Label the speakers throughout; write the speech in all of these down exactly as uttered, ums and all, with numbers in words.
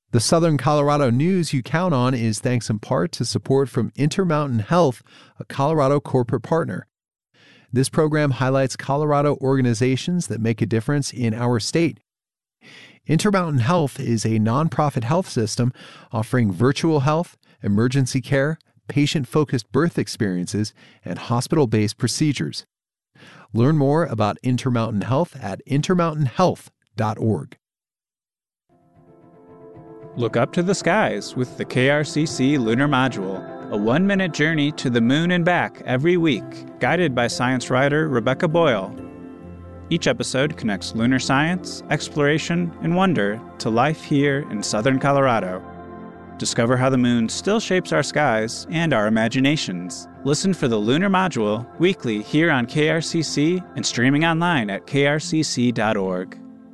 Speaker 1: The Southern Colorado news you count on is thanks in part to support from Intermountain Health, a Colorado corporate partner. This program highlights Colorado organizations that make a difference in our state. Intermountain Health is a nonprofit health system offering virtual health, emergency care, patient-focused birth experiences, and hospital-based procedures. Learn more about Intermountain Health at intermountain health dot org.
Speaker 2: Look up to the skies with the K R C C Lunar Module, a one-minute journey to the moon and back every week, guided by science writer Rebecca Boyle. Each episode connects lunar science, exploration, and wonder to life here in southern Colorado. Discover how the moon still shapes our skies and our imaginations. Listen for the Lunar Module weekly here on K R C C and streaming online at k r c c dot org.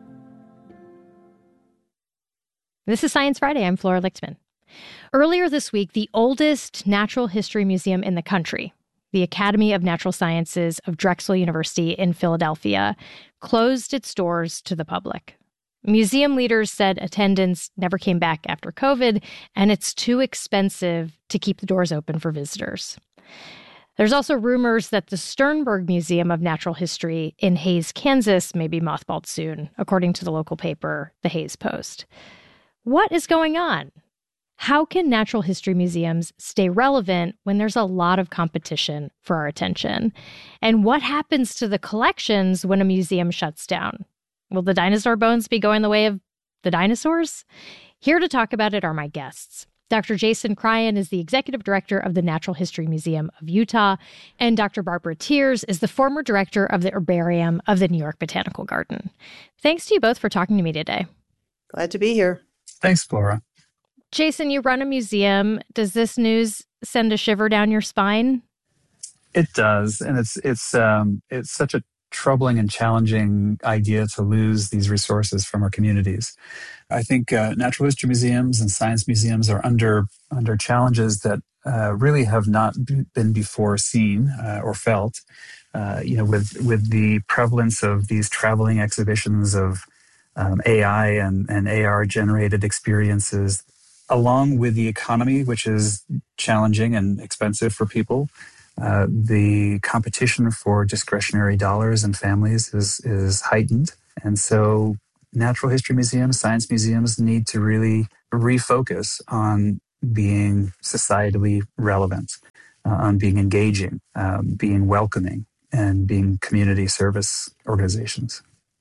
Speaker 3: This is Science Friday. I'm Flora Lichtman. Earlier this week, the oldest natural history museum in the country, the Academy of Natural Sciences of Drexel University in Philadelphia, closed its doors to the public. Museum leaders said attendance never came back after COVID, and it's too expensive to keep the doors open for visitors. There's also rumors that the Sternberg Museum of Natural History in Hays, Kansas, may be mothballed soon, according to the local paper, the Hays Post. What is going on? How can natural history museums stay relevant when there's a lot of competition for our attention? And what happens to the collections when a museum shuts down? Will the dinosaur bones be going the way of the dinosaurs? Here to talk about it are my guests. Doctor Jason Cryan is the executive director of the Natural History Museum of Utah, and Doctor Barbara Tiers is the former director of the herbarium of the New York Botanical Garden. Thanks to you both for talking to me today.
Speaker 4: Glad to be here.
Speaker 5: Thanks, Flora.
Speaker 3: Jason, you run a museum. Does this news send a shiver down your spine?
Speaker 5: It does, and it's it's um, it's such a troubling and challenging idea to lose these resources from our communities. I think uh, natural history museums and science museums are under under challenges that uh, really have not been before seen uh, or felt. Uh, you know, with with the prevalence of these traveling exhibitions of um, A I and, and A R generated experiences, along with the economy, which is challenging and expensive for people. Uh, the competition for discretionary dollars and families is is heightened. And so natural history museums, science museums need to really refocus on being societally relevant, uh, on being engaging, um, being welcoming, and being community service organizations.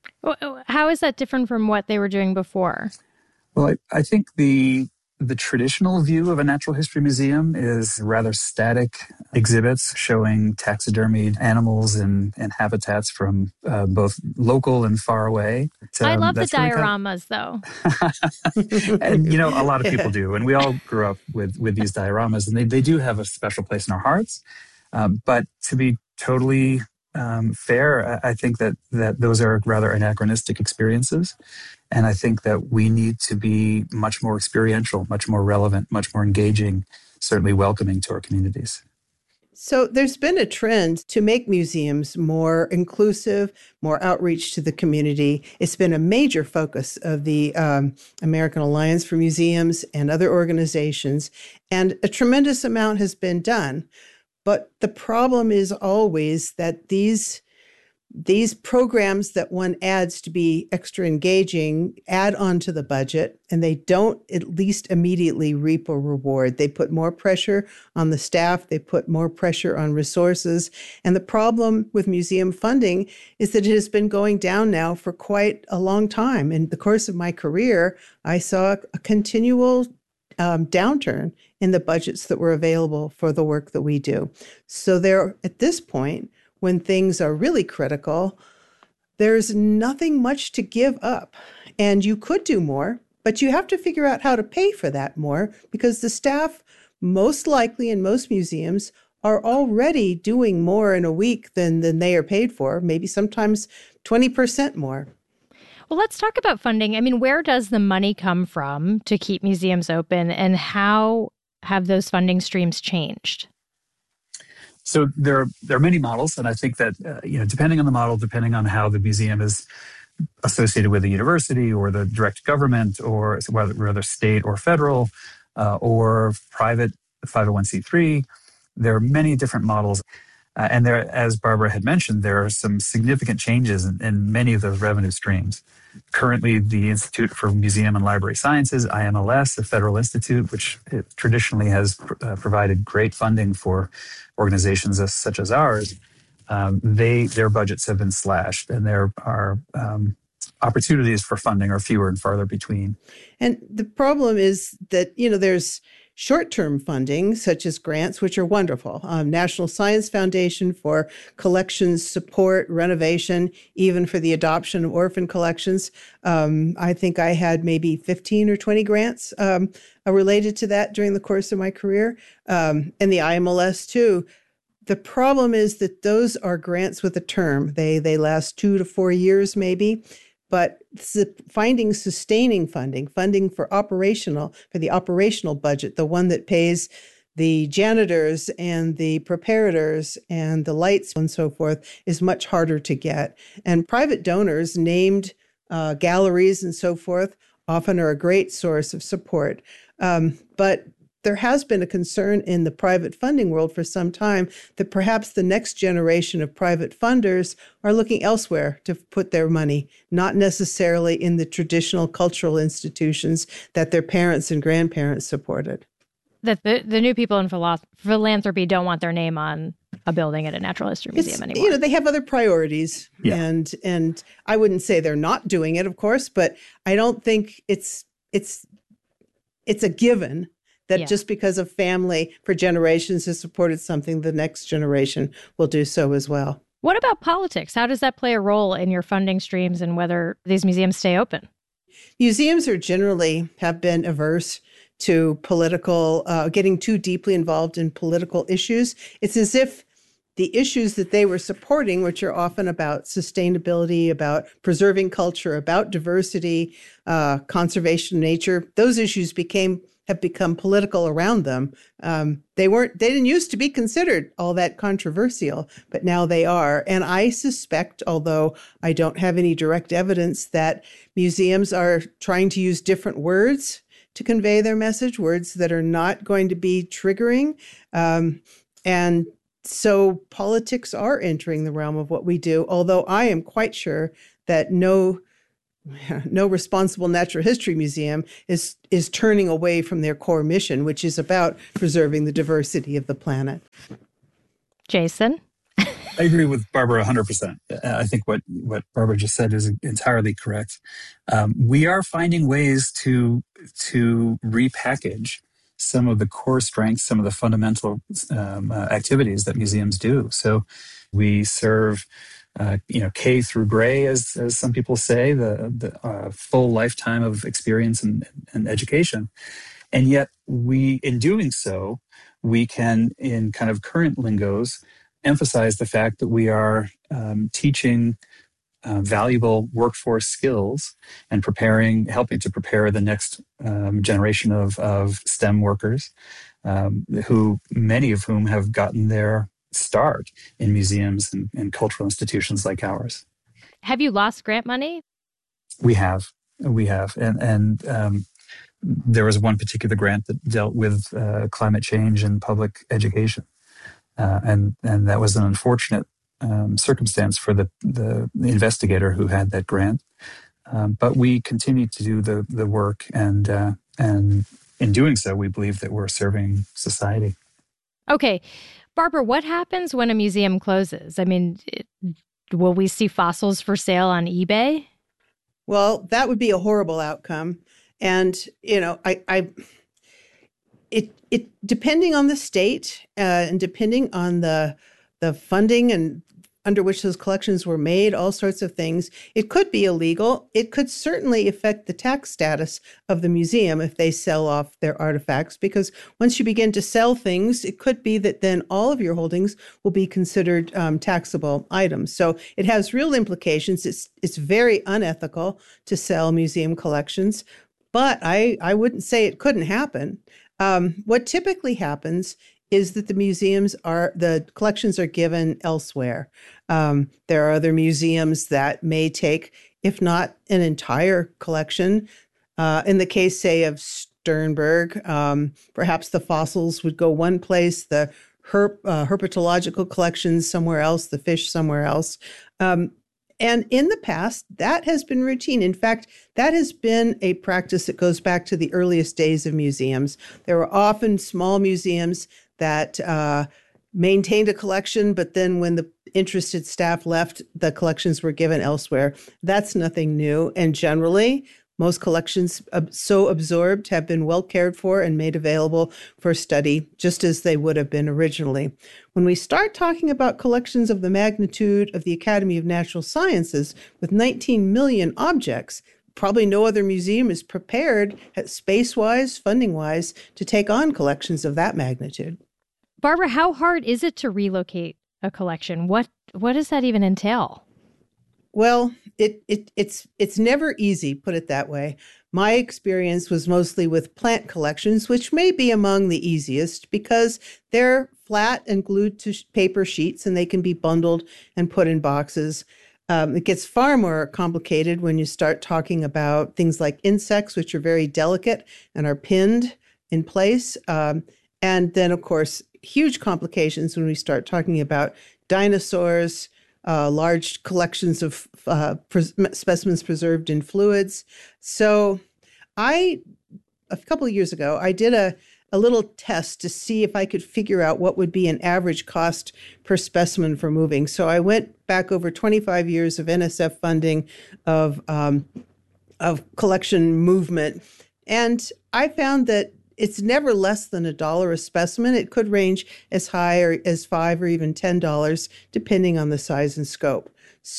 Speaker 3: How is that different from what they were doing before?
Speaker 5: Well, I, I think the The traditional view of a natural history museum is rather static exhibits showing taxidermied animals and, and habitats from uh, both local and far away. Um,
Speaker 3: I love the
Speaker 5: really
Speaker 3: dioramas,
Speaker 5: kind of... though. And, you know, a lot of people do. And we all grew up with, with these dioramas, and they, they do have a special place in our hearts. Um, but to be totally um, fair, I, I think that, that those are rather anachronistic experiences. And I think that we need to be much more experiential, much more relevant, much more engaging, certainly welcoming to our communities.
Speaker 4: So there's been a trend to make museums more inclusive, more outreach to the community. It's been a major focus of the um, American Alliance for Museums and other organizations, and a tremendous amount has been done. But the problem is always that these These programs that one adds to be extra engaging add on to the budget, and they don't at least immediately reap a reward. They put more pressure on the staff. They put more pressure on resources. And the problem with museum funding is that it has been going down now for quite a long time. In the course of my career, I saw a continual um, downturn in the budgets that were available for the work that we do. So there, at this point, when things are really critical, there's nothing much to give up. And you could do more, but you have to figure out how to pay for that more, because the staff, most likely in most museums, are already doing more in a week than, than they are paid for, maybe sometimes twenty percent more.
Speaker 3: Well, let's talk about funding. I mean, where does the money come from to keep museums open, and how have those funding streams changed?
Speaker 5: So there are there are many models, and I think that uh, you know, depending on the model, depending on how the museum is associated with the university or the direct government, or whether, whether state or federal, uh, or private five oh one c three. There are many different models. Uh, and there, as Barbara had mentioned, there are some significant changes in, in many of those revenue streams. Currently, the Institute for Museum and Library Sciences, I M L S, a federal institute, which it traditionally has pr- uh, provided great funding for organizations as, such as ours, um, they their budgets have been slashed, and there are um, opportunities for funding are fewer and farther between.
Speaker 4: And the problem is that, you know, there's short-term funding, such as grants, which are wonderful. Um, National Science Foundation for collections support, renovation, even for the adoption of orphan collections. Um, I think I had maybe fifteen or twenty grants um, related to that during the course of my career. Um, and the I M L S, too. The problem is that those are grants with a term. They, they last two to four years, maybe. But finding sustaining funding, funding for operational, for the operational budget, the one that pays the janitors and the preparators and the lights and so forth, is much harder to get. And private donors, named uh, galleries and so forth, often are a great source of support. Um, but there has been a concern in the private funding world for some time that perhaps the next generation of private funders are looking elsewhere to put their money, not necessarily in the traditional cultural institutions that their parents and grandparents supported.
Speaker 3: That the, the new people in philo- philanthropy don't want their name on a building at a natural history museum
Speaker 4: it's,
Speaker 3: anymore.
Speaker 4: You know, they have other priorities.
Speaker 5: Yeah.
Speaker 4: And and I wouldn't say they're not doing it, of course, but I don't think it's it's it's a given that yeah. just because a family for generations has supported something, the next generation will do so as well.
Speaker 3: What about politics? How does that play a role in your funding streams and whether these museums stay open?
Speaker 4: Museums are generally have been averse to political, uh, getting too deeply involved in political issues. It's as if the issues that they were supporting, which are often about sustainability, about preserving culture, about diversity, uh, conservation of nature, those issues became have become political around them. Um, they weren't, they didn't used to be considered all that controversial, but now they are. And I suspect, although I don't have any direct evidence, that museums are trying to use different words to convey their message, words that are not going to be triggering. Um, and so politics are entering the realm of what we do, although I am quite sure that no No responsible natural history museum is is turning away from their core mission, which is about preserving the diversity of the planet.
Speaker 3: Jason?
Speaker 5: I agree with Barbara one hundred percent. I think what, what Barbara just said is entirely correct. Um, we are finding ways to, to repackage some of the core strengths, some of the fundamental um, uh, activities that museums do. So we serve Uh, you know, K through gray, as as some people say, the the uh, full lifetime of experience and, and education, and yet we, in doing so, we can, in kind of current lingos, emphasize the fact that we are um, teaching uh, valuable workforce skills and preparing, helping to prepare the next um, generation of of STEM workers, um, who many of whom have gotten their start in museums and, and cultural institutions like ours.
Speaker 3: Have you lost grant money?
Speaker 5: We have, we have, and and um, there was one particular grant that dealt with uh, climate change and public education, uh, and and that was an unfortunate um, circumstance for the, the the investigator who had that grant. Um, but we continue to do the the work, and uh, and in doing so, we believe that we're serving society.
Speaker 3: Okay. Barbara, what happens when a museum closes? I mean, it, will we see fossils for sale on eBay?
Speaker 4: Well, that would be a horrible outcome. And, you know, I, I it, it, depending on the state uh, and depending on the, the funding and under which those collections were made, all sorts of things, it could be illegal. It could certainly affect the tax status of the museum if they sell off their artifacts, because once you begin to sell things, it could be that then all of your holdings will be considered um, taxable items. So it has real implications. It's it's very unethical to sell museum collections, but I, I wouldn't say it couldn't happen. Um, what typically happens is that the museums are, the collections are given elsewhere. Um, there are other museums that may take if not an entire collection. Uh, in the case, say, of Sternberg, um, perhaps the fossils would go one place, the herp, uh, herpetological collections somewhere else, the fish somewhere else. Um, and in the past, that has been routine. In fact, that has been a practice that goes back to the earliest days of museums. There were often small museums that uh, maintained a collection, but then when the interested staff left, the collections were given elsewhere. That's nothing new. And generally, most collections so absorbed have been well cared for and made available for study, just as they would have been originally. When we start talking about collections of the magnitude of the Academy of Natural Sciences with nineteen million objects, probably no other museum is prepared, space-wise, funding-wise, to take on collections of that magnitude.
Speaker 3: Barbara, how hard is it to relocate a collection? What what does that even entail?
Speaker 4: Well, it, it it's it's never easy, put it that way. My experience was mostly with plant collections, which may be among the easiest because they're flat and glued to paper sheets and they can be bundled and put in boxes. Um, it gets far more complicated when you start talking about things like insects, which are very delicate and are pinned in place. Um, and then, of course, huge complications when we start talking about dinosaurs, Uh, large collections of uh, pres- specimens preserved in fluids. So I, a couple of years ago, I did a, a little test to see if I could figure out what would be an average cost per specimen for moving. So I went back over twenty-five years of N S F funding of, um, of collection movement. And I found that it's never less than a dollar a specimen. It could range as high or as five or even ten dollars, depending on the size and scope.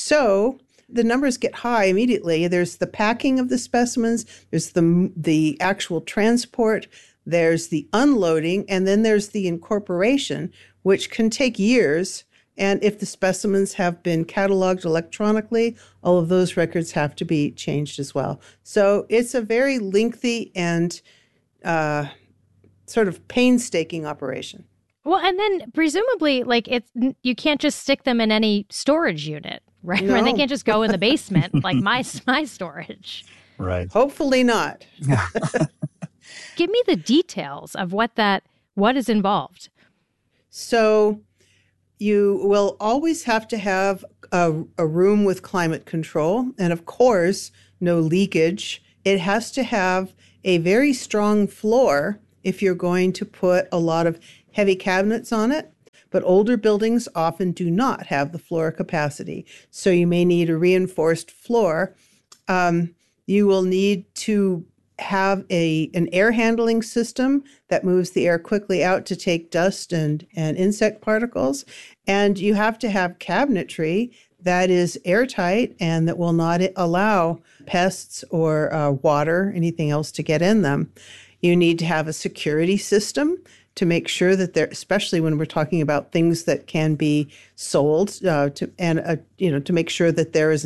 Speaker 4: So the numbers get high immediately. There's the packing of the specimens, there's the the actual transport, there's the unloading, and then there's the incorporation, which can take years. And if the specimens have been cataloged electronically, all of those records have to be changed as well. So it's a very lengthy and Uh, sort of painstaking operation.
Speaker 3: Well, and then presumably, like, it's you can't just stick them in any storage unit, right?
Speaker 4: No.
Speaker 3: Or they can't just go in the basement like my my storage.
Speaker 5: Right.
Speaker 4: Hopefully not.
Speaker 3: Give me the details of what that what is involved.
Speaker 4: So you will always have to have a, a room with climate control, and of course, no leakage. It has to have a very strong floor if you're going to put a lot of heavy cabinets on it. But older buildings often do not have the floor capacity. So you may need a reinforced floor. Um, you will need to have a an air handling system that moves the air quickly out to take dust and, and insect particles. And you have to have cabinetry that is airtight and that will not allow pests or uh, water, anything else to get in them. You need to have a security system to make sure that there, especially when we're talking about things that can be sold, uh, to and uh, you know to make sure that there is